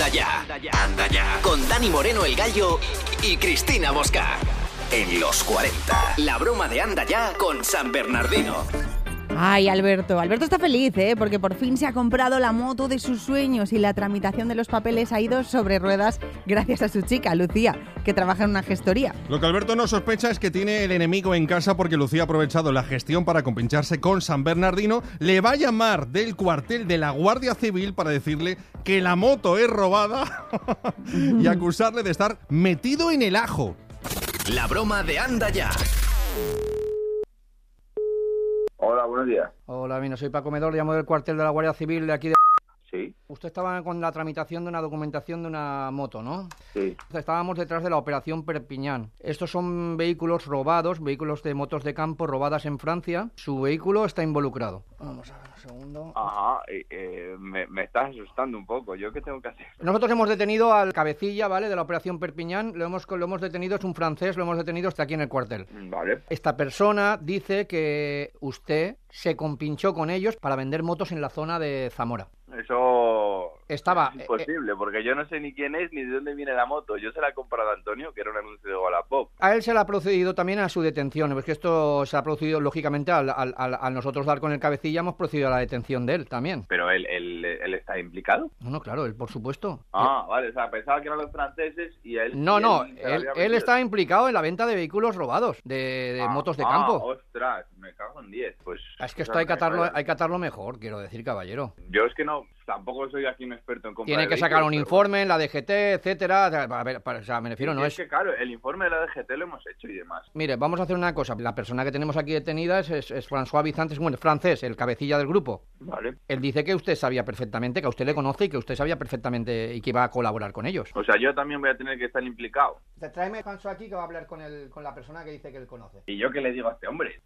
Anda ya. Con Dani Moreno el Gallo y Cristina Bosca. En los 40. La broma de Anda ya con San Bernardino. Ay, Alberto está feliz, porque por fin se ha comprado la moto de sus sueños y la tramitación de los papeles ha ido sobre ruedas gracias a su chica, Lucía, que trabaja en una gestoría. Lo que Alberto no sospecha es que tiene el enemigo en casa porque Lucía ha aprovechado la gestión para compincharse con San Bernardino. Le va a llamar del cuartel de la Guardia Civil para decirle que la moto es robada y acusarle de estar metido en el ajo. La broma de Anda ya. Hola, buenos días. Hola, mira, soy Paco Medor, llamo del cuartel de la Guardia Civil de aquí de... Sí. Usted estaba con la tramitación de una documentación de una moto, ¿no? Sí. Estábamos detrás de la operación Perpiñán. Estos son vehículos robados, vehículos de motos de campo robadas en Francia. Su vehículo está involucrado. Vamos a ver un segundo. Ajá, me estás asustando un poco. ¿Yo qué tengo que hacer? Nosotros hemos detenido al cabecilla, ¿vale?, de la operación Perpiñán. Lo hemos detenido, es un francés, lo hemos detenido, está aquí en el cuartel. Vale. Esta persona dice que usted se compinchó con ellos para vender motos en la zona de Zamora. Eso Estaba... es imposible, porque yo no sé ni quién es ni de dónde viene la moto. Yo se la he comprado a Antonio, que era un anuncio de Wallapop. A él se le ha procedido también a su detención, porque esto se ha procedido, lógicamente, al nosotros dar con el cabecilla, hemos procedido a la detención de él también. ¿Pero él está implicado? No, claro, él por supuesto. Vale, o sea, pensaba que eran los franceses y él... Él está implicado en la venta de vehículos robados, de motos de campo. Ostras, me cago en 10. Pues es que esto hay que atarlo mejor, quiero decir, caballero. Yo es que no, tampoco soy aquí un experto en comprar. Tiene que sacar un informe en la DGT, etcétera. A ver, o sea, me refiero, no es... Es que claro, el informe de la DGT lo hemos hecho y demás. Mire, vamos a hacer una cosa. La persona que tenemos aquí detenida es François Bizantes, bueno, francés, el cabecilla del grupo. Vale. Él dice que usted sabía perfectamente, que a usted le conoce y que usted sabía perfectamente y que iba a colaborar con ellos. O sea, yo también voy a tener que estar implicado. Tráeme a François aquí que va a hablar con la persona que dice que él conoce. ¿Y yo qué le digo a este hombre?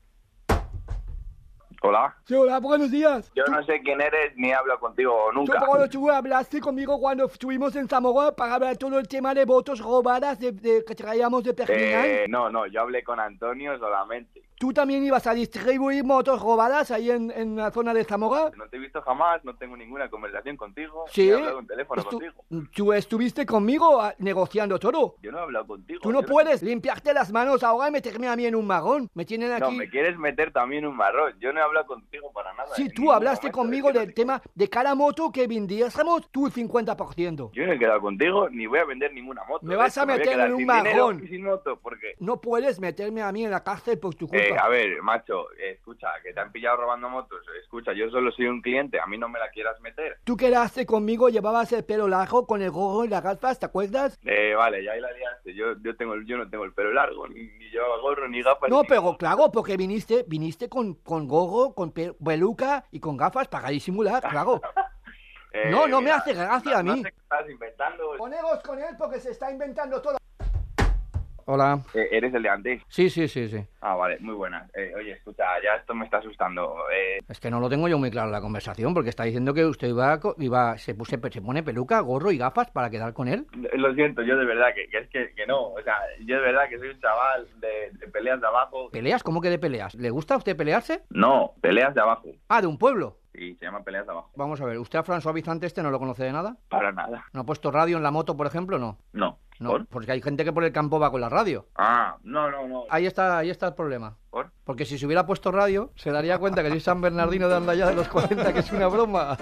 Hola. Sí, hola, buenos días. Yo no sé quién eres ni hablo contigo nunca. Yo tú hablaste conmigo cuando estuvimos en Zamora para hablar todo el tema de motos robadas que traíamos de Perpiñán. No, yo hablé con Antonio solamente. ¿Tú también ibas a distribuir motos robadas ahí en la zona de Zamora? No te he visto jamás, no tengo ninguna conversación contigo. Sí. Ni he hablado en teléfono contigo. ¿Tú estuviste conmigo negociando todo? Yo no he hablado contigo. Tú no puedes limpiarte las manos ahora y meterme a mí en un marrón. Me tienen aquí... No, me quieres meter también un marrón. Yo no he hablado contigo para nada. Sí, tú hablaste conmigo del tema de cada moto que vendiésemos, tú el 50%. Yo no he quedado contigo ni voy a vender ninguna moto. Me vas a meter en un marrón. Sin moto, porque... No puedes meterme a mí en la cárcel por tu culpa. A ver, macho, escucha, que te han pillado robando motos. Escucha, yo solo soy un cliente, a mí no me la quieras meter. Tú quedaste conmigo, llevabas el pelo largo con el gorro y las gafas, ¿te acuerdas? Vale, ya ahí la liaste. Yo no tengo el pelo largo, ni llevo gorro, ni gafas. No, pero claro, porque viniste con gorro, con peluca y con gafas para disimular, claro. No me hace gracia a mí. No sé qué estás inventando. Poneros con él porque se está inventando todo. Hola. ¿Eres el de antes? Sí. Ah, vale, muy buenas. Oye, escucha, ya esto me está asustando. Es que no lo tengo yo muy claro en la conversación, porque está diciendo que usted se pone peluca, gorro y gafas para quedar con él. Lo siento, yo de verdad que no. O sea, yo de verdad que soy un chaval de peleas de abajo. ¿Peleas? ¿Cómo que de peleas? ¿Le gusta a usted pelearse? No, peleas de abajo. Ah, de un pueblo. Sí, se llama peleas de abajo. Vamos a ver, ¿usted a François Bizantes no lo conoce de nada? Para nada. ¿No ha puesto radio en la moto, por ejemplo? No. No. No, porque hay gente que por el campo va con la radio. Ah, no. Ahí está el problema. ¿Por? Porque si se hubiera puesto radio, se daría cuenta que soy San Bernardino de Anda ya de los 40, que es una broma.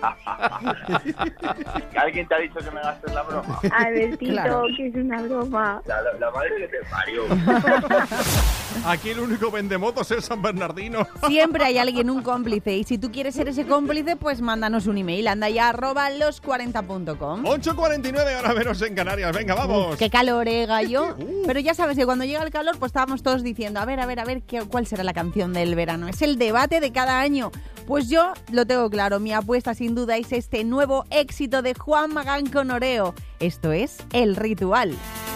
¿Alguien te ha dicho que me gastes la broma? Albertito, claro. Que es una broma. La madre que te parió. Aquí el único vendemotos es San Bernardino. Siempre hay alguien, un cómplice. Y si tú quieres ser ese cómplice, pues mándanos un email. andaya@los40.com. 8:49, ahora menos en Canarias. Venga, vamos. Qué calor, gallo. Pero ya sabes que cuando llega el calor, pues estábamos todos diciendo, a ver, ¿cuál será la canción del verano? Es el debate de cada año. Pues yo lo tengo claro. Mi apuesta, sin duda, es este nuevo éxito de Juan Magán con Oreo. Esto es El Ritual.